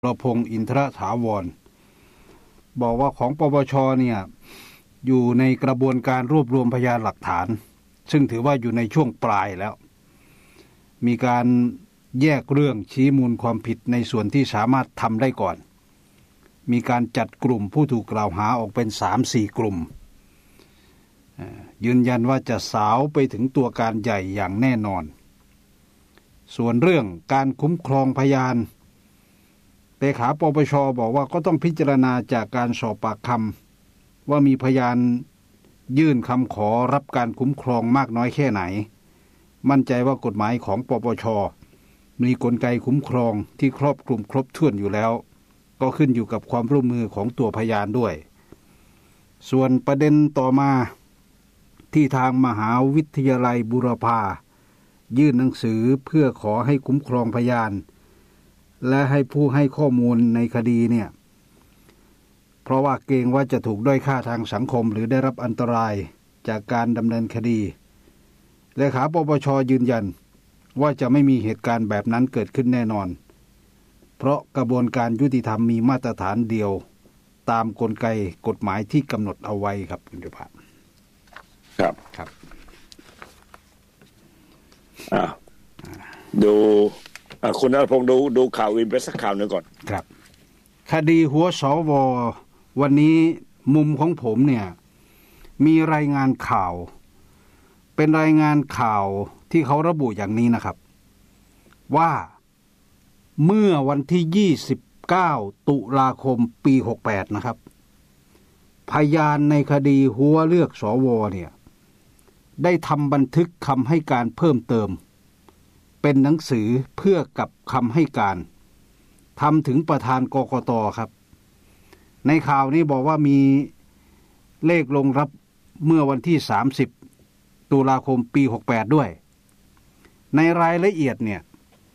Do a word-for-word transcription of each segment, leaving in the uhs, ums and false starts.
รพงษ์อินทรถาวรบอกว่าของปปชเนี่ยอยู่ในกระบวนการรวบรวมพยานหลักฐานซึ่งถือว่าอยู่ในช่วงปลายแล้วมีการแยกเรื่องชี้มูลความผิดในส่วนที่สามารถทำได้ก่อนมีการจัดกลุ่มผู้ถูกกล่าวหาออกเป็น สามสี่ กลุ่มยืนยันว่าจะสาวไปถึงตัวการใหญ่อย่างแน่นอนส่วนเรื่องการคุ้มครองพยานเลขาปปชบอกว่าก็ต้องพิจารณาจากการสอบปากคำว่ามีพยานยื่นคำขอรับการคุ้มครองมากน้อยแค่ไหนมั่นใจว่ากฎหมายของปปชมีกลไกคุ้มครองที่ครอบคลุมครบถ้วนอยู่แล้วก็ขึ้นอยู่กับความร่วมมือของตัวพยานด้วยส่วนประเด็นต่อมาที่ทางมหาวิทยาลัยบูรพายื่นหนังสือเพื่อขอให้คุ้มครองพยานและให้ผู้ให้ข้อมูลในคดีเนี่ยเพราะว่าเกรงว่าจะถูกด้อยค่าทางสังคมหรือได้รับอันตรายจากการดำเนินคดีเลขาปปชยืนยันว่าจะไม่มีเหตุการณ์แบบนั้นเกิดขึ้นแน่นอนเพราะกระบวนการยุติธรรมมีมาตรฐานเดียวตามกลไกกฎหมายที่กำหนดเอาไว้ครับคุณจุภาพครับครับอ่าดูอ่าคุณณัฐพงษ์ดูดูข่าวอื่นไปสักข่าวหนึ่งก่อนครับคดีหัวสววันนี้มุมของผมเนี่ยมีรายงานข่าวเป็นรายงานข่าวที่เขาระบุอย่างนี้นะครับว่าเมื่อวันที่ยี่สิบเก้าตุลาคมปีหกสิบแปดนะครับพยานในคดีหัวเลือกสวเนี่ยได้ทำบันทึกคำให้การเพิ่มเติมเป็นหนังสือเพื่อกับคำให้การทำถึงประธานกกต.ครับในข่าวนี้บอกว่ามีเลขลงรับเมื่อวันที่สามสิบตุลาคมปีหกสิบแปดด้วยในรายละเอียดเนี่ย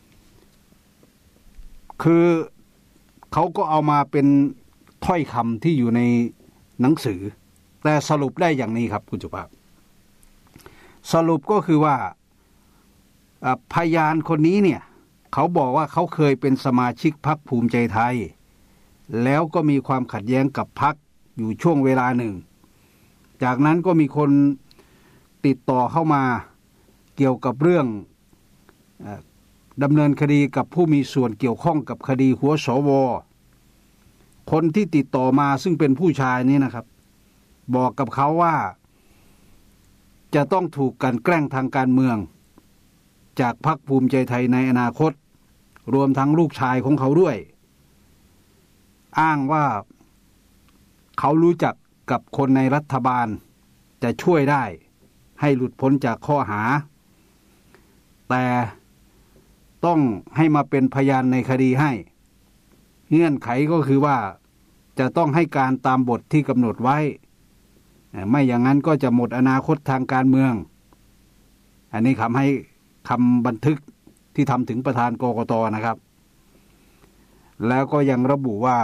คือเขาก็เอามาเป็นถ้อยคำที่อยู่ในหนังสือแต่สรุปได้อย่างนี้ครับคุณสุภาพสรุปก็คือว่าพยานคนนี้เนี่ยเขาบอกว่าเขาเคยเป็นสมาชิกพรรคภูมิใจไทยแล้วก็มีความขัดแย้งกับพรรคอยู่ช่วงเวลาหนึ่งจากนั้นก็มีคนติดต่อเข้ามาเกี่ยวกับเรื่องดำเนินคดีกับผู้มีส่วนเกี่ยวข้องกับคดีหัวสวคนที่ติดต่อมาซึ่งเป็นผู้ชายนี้นะครับบอกกับเขาว่าจะต้องถูกกันแกล้งทางการเมืองจากพรรคภูมิใจไทยในอนาคตรวมทั้งลูกชายของเขาด้วยอ้างว่าเขารู้จักกับคนในรัฐบาลจะช่วยได้ให้หลุดพ้นจากข้อหาแต่ต้องให้มาเป็นพยานในคดีให้เงื่อนไขก็คือว่าจะต้องให้การตามบทที่กำหนดไว้ไม่อย่างนั้นก็จะหมดอนาคตทางการเมืองอันนี้คำให้คำบันทึกที่ทำถึงประธานกกต.นะครับแล้วก็ยังระบุว่า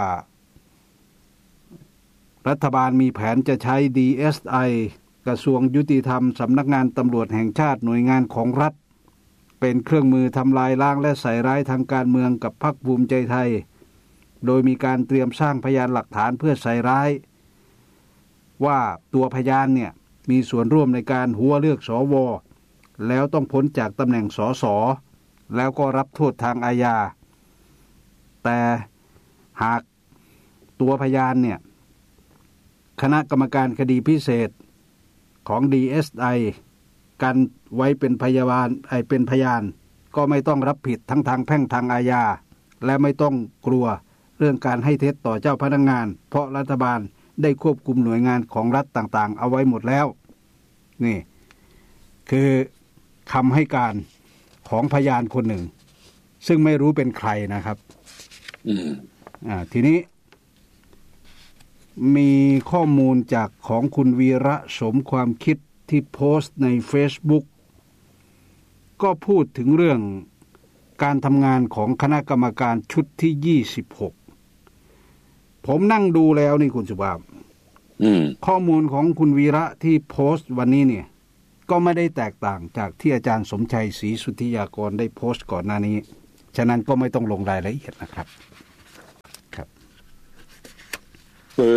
รัฐบาลมีแผนจะใช้ ดี เอส ไอ กระทรวงยุติธรรมสำนักงานตำรวจแห่งชาติหน่วยงานของรัฐเป็นเครื่องมือทำลายล้างและใส่ร้ายทางการเมืองกับพรรคภูมิใจไทยโดยมีการเตรียมสร้างพยานหลักฐานเพื่อใส่ร้ายว่าตัวพยานเนี่ยมีส่วนร่วมในการหัวเลือกสวแล้วต้องพ้นจากตำแหน่งสสแล้วก็รับโทษทางอาญาแต่หากตัวพยานเนี่ยคณะกรรมการคดีพิเศษของ ดี เอส ไอ กันไว้เป็นพยานไอเป็นพยานก็ไม่ต้องรับผิดทั้งทางแพ่งทางอาญาและไม่ต้องกลัวเรื่องการให้เท็จต่อเจ้าพนักงานเพราะรัฐบาลได้ควบคุมหน่วยงานของรัฐต่างๆเอาไว้หมดแล้วนี่คือคำให้การของพยานคนหนึ่งซึ่งไม่รู้เป็นใครนะครับอืมอ่าทีนี้มีข้อมูลจากของคุณวีระสมความคิดที่โพสต์ใน Facebook ก็พูดถึงเรื่องการทำงานของคณะกรรมการชุดที่ยี่สิบหกผมนั่งดูแล้วนี่คุณสุภาพข้อมูลของคุณวีระที่โพสต์วันนี้เนี่ยก็ไม่ได้แตกต่างจากที่อาจารย์สมชัยศรีสุทธิยากรได้โพสต์ก่อนหน้านี้ฉะนั้นก็ไม่ต้องลงรายละเอียดนะครับคือ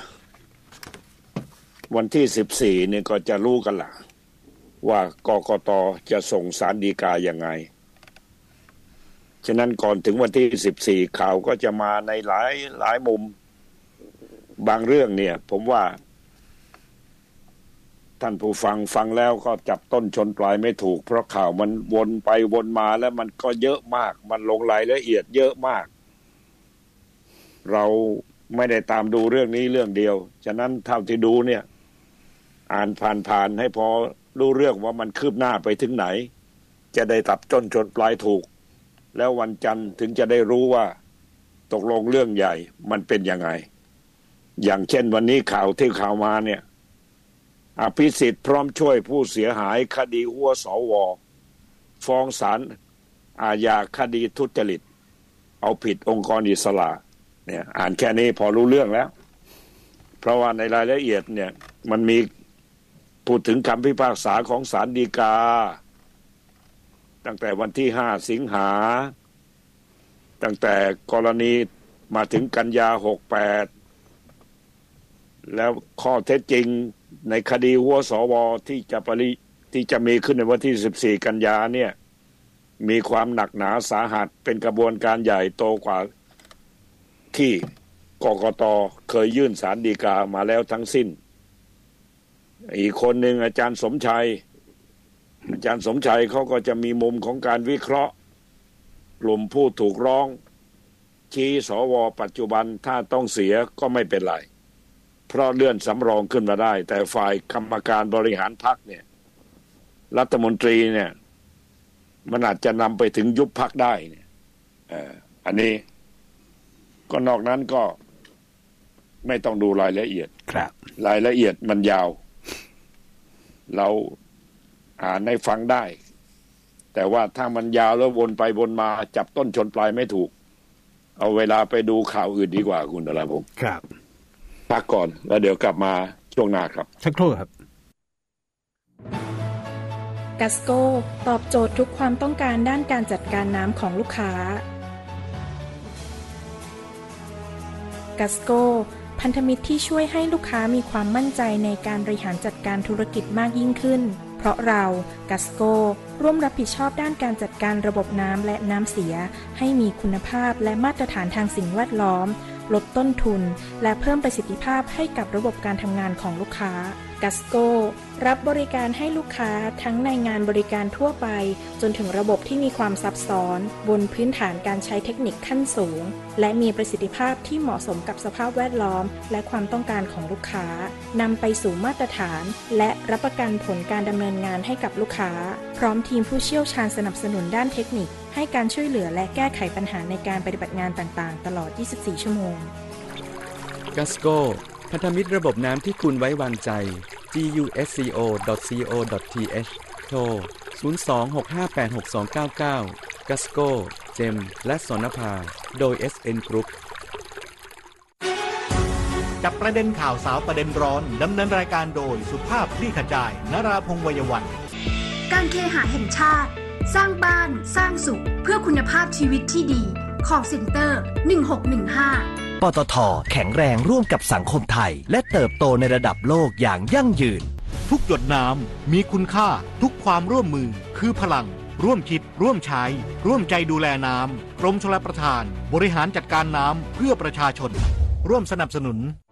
วันที่สิบสี่เนี่ยก็จะรู้กันละว่ากกต.จะส่งศาลฎีกายังไงฉะนั้นก่อนถึงวันที่สิบสี่ข่าวก็จะมาในหลายหลายมุมบางเรื่องเนี่ยผมว่าท่านผู้ฟังฟังแล้วก็จับต้นชนปลายไม่ถูกเพราะข่าวมันวนไปวนมาแล้วมันก็เยอะมากมันลงรายละเอียดเยอะมากเราไม่ได้ตามดูเรื่องนี้เรื่องเดียวฉะนั้นเท่าที่ดูเนี่ยอ่านผ่านๆให้พอรู้เรื่องว่ามันคืบหน้าไปถึงไหนจะได้ตับต้นชนปลายถูกแล้ววันจันทร์ถึงจะได้รู้ว่าตกลงเรื่องใหญ่มันเป็นยังไงอย่างเช่นวันนี้ข่าวที่ข่าวมาเนี่ยอภิสิทธิ์พร้อมช่วยผู้เสียหายคดีหัวสวฟ้องศาลอาญาคดีทุจริตเอาผิดองค์กรอิสระเนี่ยอ่านแค่นี้พอรู้เรื่องแล้วเพราะว่าในรายละเอียดเนี่ยมันมีพูดถึงคำพิพากษาของศาลฎีกาตั้งแต่วันที่ห้าสิงหาตั้งแต่กรณีมาถึงกันยาหกแปดแล้วข้อเท็จจริงในคดีหัวสวที่จะปริที่จะมีขึ้นในวันที่สิบสี่กันยาเนี่ยมีความหนักหนาสาหัสเป็นกระบวนการใหญ่โตกว่าที่กกต.เคยยื่นศาลฎีกามาแล้วทั้งสิ้นอีกคนหนึ่งอาจารย์สมชัยอาจารย์สมชัยเขาก็จะมีมุมของการวิเคราะห์กลุ่มผู้ถูกร้องชี้สวปัจจุบันถ้าต้องเสียก็ไม่เป็นไรเพราะเลื่อนสำรองขึ้นมาได้แต่ฝ่ายกรรมการบริหารพรรคเนี่ยรัฐมนตรีเนี่ยมันอาจจะนำไปถึงยุบพรรคได้เนี่ยเอ่ออันนี้ก็นอกนั้นก็ไม่ต้องดูรายละเอียดครับรายละเอียดมันยาวเราอ่านให้ฟังได้แต่ว่าถ้ามันยาวแล้ววนไปวนมาจับต้นชนปลายไม่ถูกเอาเวลาไปดูข่าวอื่นดีกว่าคุณอะไรผมครับพักก่อนแล้วเดี๋ยวกลับมาช่วงหน้าครับสักครู่ครับกัสโก้ตอบโจทย์ทุกความต้องการด้านการจัดการน้ำของลูกค้ากัสโก้พันธมิตรที่ช่วยให้ลูกค้ามีความมั่นใจในการบริหารจัดการธุรกิจมากยิ่งขึ้นเพราะเรากัสโก้ร่วมรับผิดชอบด้านการจัดการระบบน้ำและน้ำเสียให้มีคุณภาพและมาตรฐานทางสิ่งแวดล้อมลดต้นทุนและเพิ่มประสิทธิภาพให้กับระบบการทำงานของลูกค้ากัสโก้รับบริการให้ลูกค้าทั้งในงานบริการทั่วไปจนถึงระบบที่มีความซับซ้อนบนพื้นฐานการใช้เทคนิคขั้นสูงและมีประสิทธิภาพที่เหมาะสมกับสภาพแวดล้อมและความต้องการของลูกค้านำไปสู่มาตรฐานและรับประกันผลการดำเนินงานให้กับลูกค้าพร้อมทีมผู้เชี่ยวชาญสนับสนุนด้านเทคนิคให้การช่วยเหลือและแก้ไขปัญหาในการปฏิบัติงานต่างๆตลอดยี่สิบสี่ชั่วโมงกัสโก้พันธมิตรระบบน้ำที่คุณไว้วางใจ จี ยู เอส ซี โอ ดอท ซี โอ ดอท ที เอช โทร ศูนย์ สอง หก ห้า แปด หก สอง เก้า เก้า กัสโก้ เจม และสนภาโดย เอส เอ็น Group จับประเด็นข่าวสาวประเด็นร้อนดำเนินรายการโดยสุภาพคลี่ขจายนราพงษ์วัยวันการเคหะแห่งชาติสร้างบ้านสร้างสุขเพื่อคุณภาพชีวิตที่ดีcall center หนึ่งหกหนึ่งห้าปตท.แข็งแรงร่วมกับสังคมไทยและเติบโตในระดับโลกอย่างยั่งยืนทุกหยดน้ำมีคุณค่าทุกความร่วมมือคือพลังร่วมคิดร่วมใช้ร่วมใจดูแลน้ำกรมชลประทานบริหารจัดการน้ำเพื่อประชาชนร่วมสนับสนุน